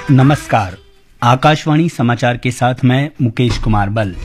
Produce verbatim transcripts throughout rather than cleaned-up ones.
नमस्कार। आकाशवाणी समाचार के साथ मैं मुकेश कुमार बल।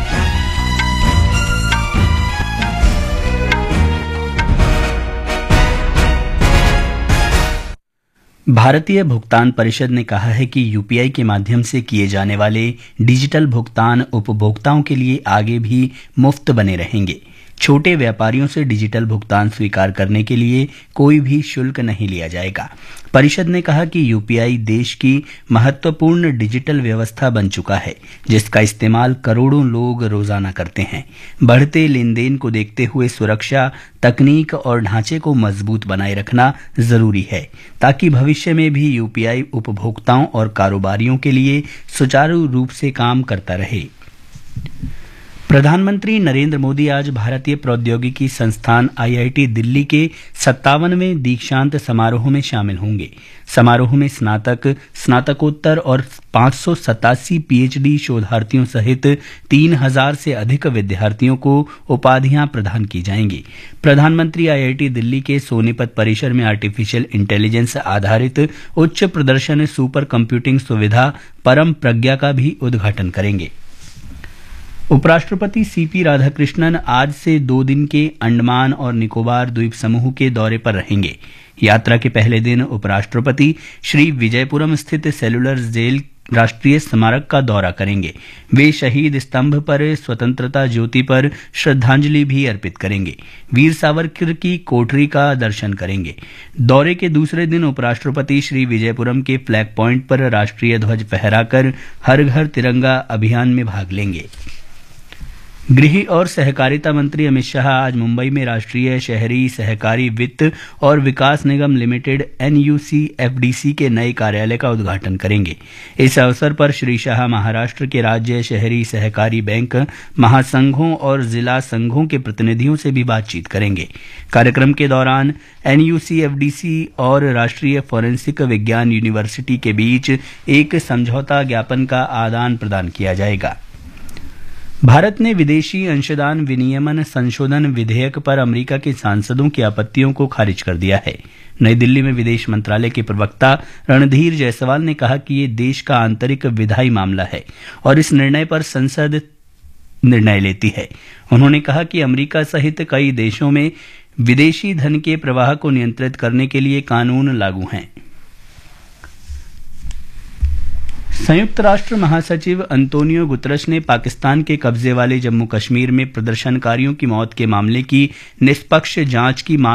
भारतीय भुगतान परिषद ने कहा है कि यूपीआई के माध्यम से किए जाने वाले डिजिटल भुगतान उपभोक्ताओं के लिए आगे भी मुफ्त बने रहेंगे। छोटे व्यापारियों से डिजिटल भुगतान स्वीकार करने के लिए कोई भी शुल्क नहीं लिया जाएगा। परिषद ने कहा कि यूपीआई देश की महत्वपूर्ण डिजिटल व्यवस्था बन चुका है, जिसका इस्तेमाल करोड़ों लोग रोजाना करते हैं। बढ़ते लेन देन को देखते हुए सुरक्षा, तकनीक और ढांचे को मजबूत बनाए रखना जरूरी है, ताकि भविष्य में भी यूपीआई उपभोक्ताओं और कारोबारियों के लिए सुचारू रूप से काम करता रहे। प्रधानमंत्री नरेंद्र मोदी आज भारतीय प्रौद्योगिकी संस्थान आईआईटी दिल्ली के सत्तावनवें दीक्षांत समारोह में शामिल होंगे। समारोह में स्नातक, स्नातकोत्तर और पांच सौ सतासी पीएचडी शोधार्थियों सहित तीन हजार से अधिक विद्यार्थियों को उपाधियां प्रदान की जाएंगी। प्रधानमंत्री आईआईटी दिल्ली के सोनीपत परिसर में आर्टिफिशियल इंटेलिजेंस आधारित उच्च प्रदर्शन सुपर कंप्यूटिंग सुविधा परम प्रज्ञा का भी उद्घाटन करेंगे। उपराष्ट्रपति सीपी राधाकृष्णन आज से दो दिन के अंडमान और निकोबार द्वीप समूह के दौरे पर रहेंगे। यात्रा के पहले दिन उपराष्ट्रपति श्री विजयपुरम स्थित सेलुलर जेल राष्ट्रीय स्मारक का दौरा करेंगे। वे शहीद स्तंभ पर स्वतंत्रता ज्योति पर श्रद्धांजलि भी अर्पित करेंगे। वीर सावरकर की कोठरी का दर्शन करेंगे। दौरे के दूसरे दिन उपराष्ट्रपति श्री विजयपुरम के फ्लैग पॉइंट पर राष्ट्रीय ध्वज फहराकर हर घर तिरंगा अभियान में भाग लेंगे। गृह और सहकारिता मंत्री अमित शाह आज मुंबई में राष्ट्रीय शहरी सहकारी वित्त और विकास निगम लिमिटेड एनयूसीएफडीसी के नए कार्यालय का उद्घाटन करेंगे। इस अवसर पर श्री शाह महाराष्ट्र के राज्य शहरी सहकारी बैंक, महासंघों और जिला संघों के प्रतिनिधियों से भी बातचीत करेंगे। कार्यक्रम के दौरान एनयूसीएफडीसी और राष्ट्रीय फोरेंसिक विज्ञान यूनिवर्सिटी के बीच एक समझौता ज्ञापन का आदान प्रदान किया जाएगा। भारत ने विदेशी अंशदान विनियमन संशोधन विधेयक पर अमेरिका के सांसदों की आपत्तियों को खारिज कर दिया है। नई दिल्ली में विदेश मंत्रालय के प्रवक्ता रणधीर जायसवाल ने कहा कि ये देश का आंतरिक विधायी मामला है और इस निर्णय पर संसद निर्णय लेती है। उन्होंने कहा कि अमेरिका सहित कई देशों में विदेशी धन के प्रवाह को नियंत्रित करने के लिए कानून लागू हैं। संयुक्त राष्ट्र महासचिव अंतोनियो गुतरश ने पाकिस्तान के कब्जे वाले जम्मू कश्मीर में प्रदर्शनकारियों की मौत के मामले की निष्पक्ष जांच की मांग